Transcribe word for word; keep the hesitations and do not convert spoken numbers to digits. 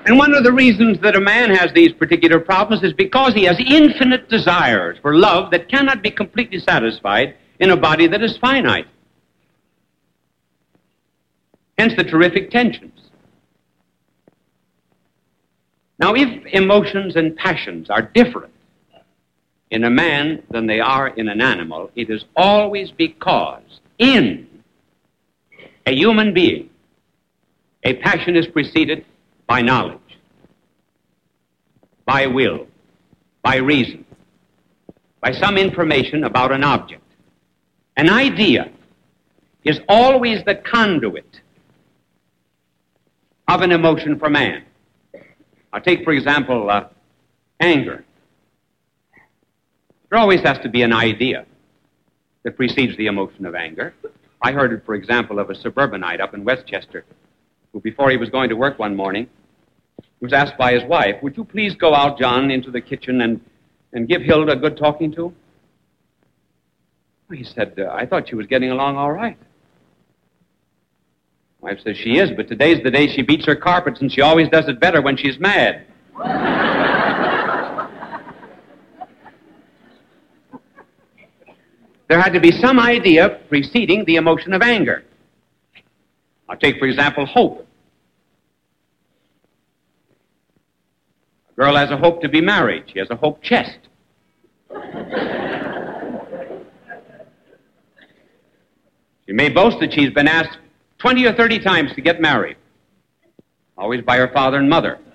And one of the reasons that a man has these particular problems is because he has infinite desires for love that cannot be completely satisfied in a body that is finite. Hence the terrific tensions. Now, if emotions and passions are different in a man than they are in an animal, it is always because in a human being, a passion is preceded by knowledge, by will, by reason, by some information about an object. An idea is always the conduit of an emotion for man. Now take, for example, uh, anger. There always has to be an idea that precedes the emotion of anger. I heard it, for example, of a suburbanite up in Westchester who, before he was going to work one morning, was asked by his wife, "Would you please go out, John, into the kitchen and, and give Hilda a good talking to?" He said, uh, "I thought she was getting along all right." Wife says, "She is, but today's the day she beats her carpets, and she always does it better when she's mad." There had to be some idea preceding the emotion of anger. Now take, for example, hope. A girl has a hope to be married. She has a hope chest. She may boast that she's been asked twenty or thirty times to get married, always by her father and mother.